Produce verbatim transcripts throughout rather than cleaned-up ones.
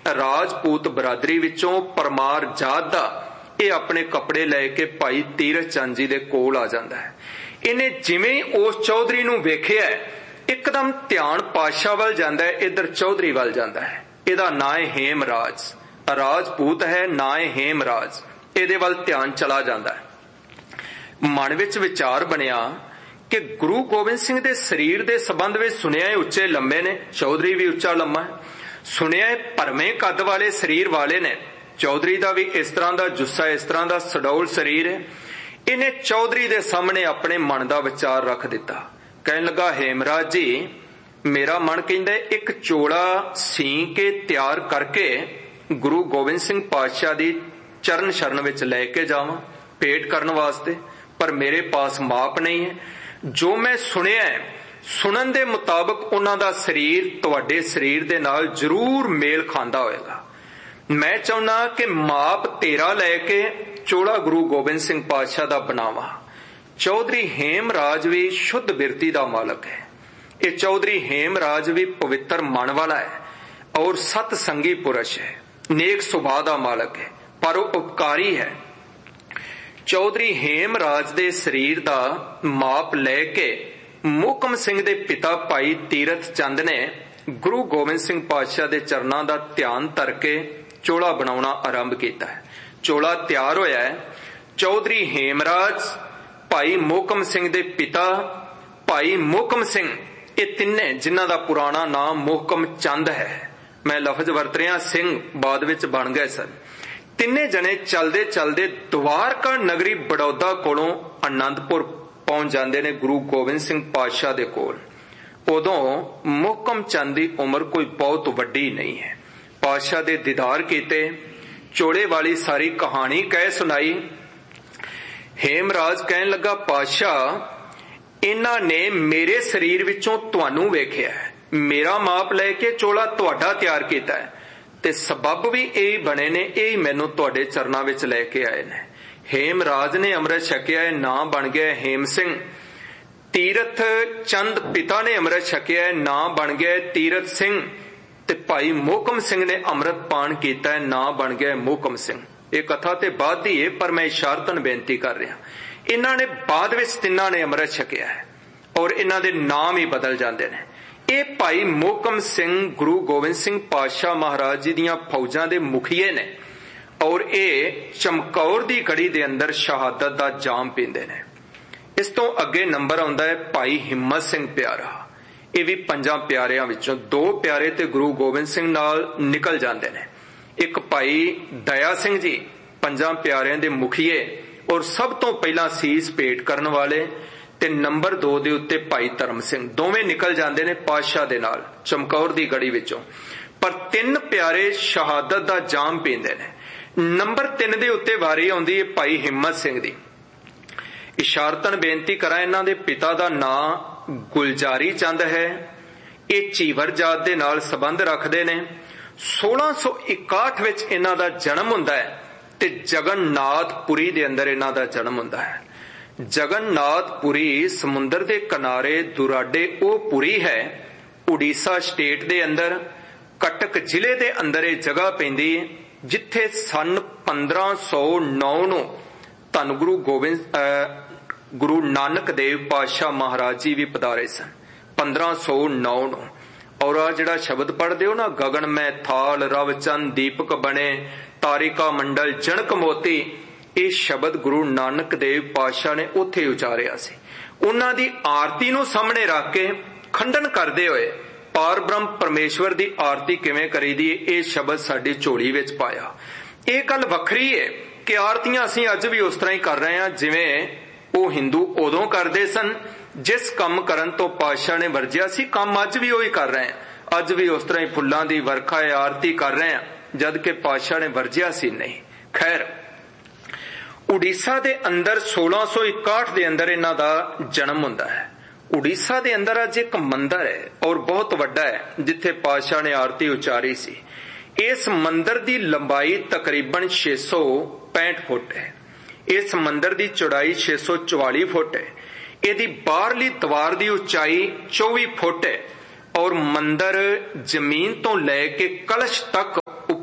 राजपूत बरादरी विचों परमार जात दा ਇਹ अपने कपड़े लैके भाई तीरथ चंद जी दे कोल आ जांदा है। इन्हें जिवें उस चौधरी नूं वेखिआ एकदम ध्यान पातशाह वल जांदा है, इधर चौधरी वल जांदा है। इहदा नां है हेमराज, राजपूत है, नां है हेमराज। इहदे वल ध्यान चला जांदा है। मन विच विचार बनिया कि गुरु गोबिंद सिंह दे शरीर दे संबंध विच सुनिया उच्चे लंबे ने, चौधरी भी उच्चा लंबा है। सुनिया भरवें कद वाले शरीर वाले ने, चौधरी का भी इस तरह का जुस्सा, इस तरह का सडौल शरीर है। इन्हें चौधरी के सामने अपने मन का विचार रख दिता। कहने लगा, हेमराज जी मेरा मन कहता है एक चोला सी के तैयार करके गुरु गोबिंद सिंह पातशाह की चरण शरण विच लैके जावां भेंट करने वास्ते, पर मेरे पास माप नहीं है। जो मैं सुनिया है, सुनन दे मुताबिक उन्हां दा शरीर तुहाडे शरीर दे नाल जरूर मेल खांदा होएगा। मैं चाहुंदा कि माप तेरा लैके चोला गुरु गोबिंद सिंह पातशाह दा बनावा। चौधरी हेमराज भी शुद्ध बिरती दा मालक है। ये चौधरी हेमराज भी पवित्र मन वाला है और सतसंगी पुरुष है, नेक सुभाव दा मालक है, पर वो उपकारी है। चौधरी हेमराज दे शरीर दा माप लैके मोहकम सिंह दे पिता भाई तीरथ चंद ने गुरु गोबिंद सिंह पातशाह दे चरनां दा ध्यान धरके चोला बनाउणा आरंभ कीता है। चोला तैयार होया है। चौधरी हेमराज, भाई मोहकम सिंह दे पिता भाई मोहकम सिंह, ये तिन्ने जिन्हां दा पुराना नाम मोहकम चंद है, मैं लफज वरत रहा, सिंह बाद विच बन गए सन। तिन्ने जने चलदे चलदे द्वारका नगरी बड़ौदा कोलों आनंदपुर पहुंच जांदे ने गुरु गोबिंद सिंह पातशाह दे कोल। उदों मोहकम चंद की उम्र कोई बहुत वड्डी नहीं है। पातशाह दे दीदार कीते, चोले वाली सारी कहानी कह सुनाई। हेमराज कहन लगा, पातशाह इन्हां ने मेरे शरीर विचों तुहानू वेखिआ है, मेरा माप लैके चोला तुहाडा तैयार कीता है, ते सबब भी यही बने ने, यही मैनू तुहाडे चरनां विच लैके आए ने। हेमराज ने अमृत छकिआ है, नां बन गया हेम सिंह। तीरथ चंद पिता ने अमृत छकिआ है, नां बन गया तीरथ सिंह। ते भाई मोहकम सिंह ने अमृत पान कीता है, नां बन गया मोहकम सिंह। ये कथा ते बाद दी है, पर मैं इशारतन बेनती कर रहा। इन्हां ने बाद विच तिन्हां ने अमृत छकिआ है और इन्हां दे नाम ही बदल जांदे ने। ये भाई मोहकम सिंह गुरु गोबिंद सिंह पातशाह महाराज जी दियां फौजां दे मुखिए ने और ये चमकौर दी गढ़ी दे अंदर शहादत दा जाम पींदे ने। इस तो अगे नंबर आउंदा है भाई हिम्मत सिंह प्यारा। ये भी पंजां प्यारियां विचों दो प्यारे ते गुरु गोबिंद सिंह नाल निकल जांदे ने। एक भाई दया सिंह जी पंजां प्यारियां दे मुखिए और सब तो पहला सीस भेंट करन वाले, ते नंबर दो दे उत्ते भाई धर्म सिंह, दोवें निकल जांदे ने पातशाह दे नाल चमकौर दी गढ़ी विचों। पर तीन प्यारे शहादत दा जाम पींदे ने। नंबर तीन दे उत्ते वारी आउंदी है भाई हिम्मत सिंह दी। इशारतन बेनती करा, इन्हां दे पिता दा नां गुलजारी चंद है। ये चीवर जात दे नाल संबंध रखते ने। सोलह सौ इकाहठ विच इन्हां दा जन्म हुंदा है ते जगन्नाथपुरी दे अंदर इन्हां दा जन्म हुंदा है। जगन्नाथपुरी समुंदर दे किनारे दुराडे ओ पुरी है, उड़ीसा स्टेट दे अंदर कटक जिले दे अंदर ये जगह पैंदी है, जिथे सन पंद्रह सौ नौ नूं धन गुरु गोबिंद गुरु नानक देव पातशाह महाराज जी भी पधारे सन पंद्रह सौ नौ नूं। और आ जिहड़ा शब्द पढ़दे हो ना, गगन में थाल रव चंद दीपक बने तारिका मंडल जनक मोती, ये शब्द गुरु नानक देव पातशाह ने उत्थे उचारिया सी। उन्हां दी आरती नूं सामने रख के खंडन करदे होए पार ब्रह्म परमेश्वर दी आरती किवें करीदी, ये शब्द साडी झोली विच पाया। ये गल वखरी है कि आरतियां असीं अज भी उस तरह ही कर रहे हैं जिवें वो हिंदू उदों करते सन जिस कम करन तो पातशाह ने वरजिया सी। कम अज भी वही कर रहे हैं, अज भी उस तरह ही फुल्लां दी वर्खा है आरती कर रहे हैं, जद के पातशाह ने वरजिया सी नहीं। खैर, उड़ीसा दे अंदर सोलह सौ इकाहठ दे अंदर इन्हां दा जन्म हुंदा है। उड़ीसा दे अंदर अज एक मंदिर है और बहुत वड्डा है, जिथे पातशाह ने आरती उचारी सी। इस मंदिर दी लंबाई तकरीबन छे सौ पैंठ फुट है। इस मंदिर दी चौड़ाई छे सौ चौवाली फुट है। इहदी बाहरली दीवार दी उचाई चौबीस फुट है और मंदिर जमीन तो लैके कलश तक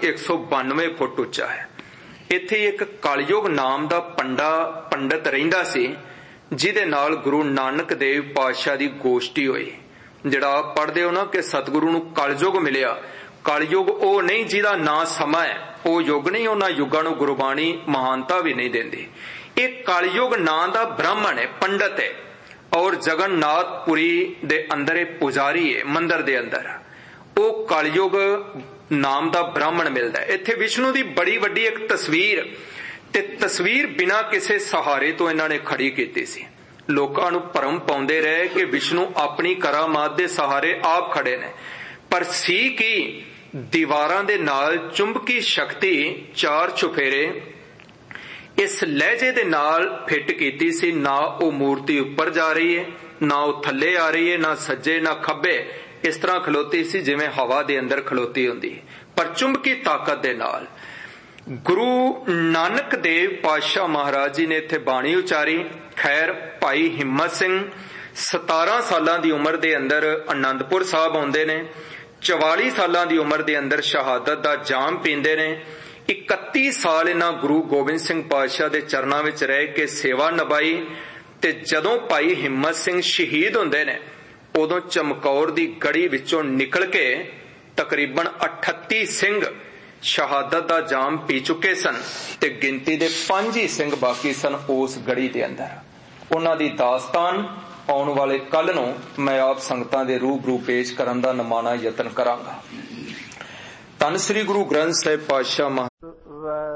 एक सौ बानवे फुट उच्चा है। इत्थे एक कलयुग नाम दा पंडा पंडित रहिंदा सी, जिहदे नाल गुरु नानक देव पातशाह दी गोष्ठी होई। जिहड़ा आप पढ़दे हो ना कि सतगुरु नूं कलयुग मिलिया, कलयुग ओ नहीं जिहदा ना समा है, ओ युग नहीं, उन्हां युगां नूं गुरबाणी महानता भी नहीं देंदी। एक कलयुग नां दा ब्राह्मण है, पंडित है, और जगन्नाथपुरी दे अंदर एक पुजारी है, मंदिर दे अंदर ओ कलयुग नाम दा ब्राह्मण मिलदा है। इत्थे विष्णु दी बड़ी वड्डी एक तस्वीर ते तस्वीर बिना किसी सहारे तो इन्हां ने खड़ी कीती सी। लोकां नूं भरम पाउंदे रहे कि विष्णु अपनी करामात दे सहारे आप खड़े ने, पर सी की दीवारां दे नाल चुंबकी शक्ति चार चुफेरे इस लहजे दे नाल फिट कीती सी। ना वो मूर्ति उपर जा रही है, ना वो थल्ले आ रही है, ना सज्जे ना खब्बे, इस तरह खलोती सी जिवें हवा दे अंदर खलोती हुंदी, पर चुंबकी ताकत दे नाल। गुरु नानक देव पातशाह महाराज जी ने इत्थे बाणी उचारी। खैर, भाई हिम्मत सिंह सतारह सालां दी उम्र दे अंदर आनंदपुर साहब आउंदे ने, चौवाली सालां दी उम्र दे अंदर शहादत दा जाम पींदे ने। इकत्ती साल इन्हां गुरु गोबिंद सिंह पातशाह दे चरनां विच रह के सेवा निभाई, ते जदों भाई हिम्मत सिंह शहीद हुंदे ने, उदों चमकौर दी गड़ी विचों निकल के तकरीबन अठत्ती सिंह शहादत दा जाम पी चुके सन, ते गिनती दे पंज ही सिंह बाकी सन उस गड़ी दे अंदर। उन्हां दी दास्तान आउण वाले कल नूं मैं आप संगतां दे रूबरू पेश करन दा नमाना यतन करांगा। धन श्री गुरु ग्रंथ साहिब पातशाह महा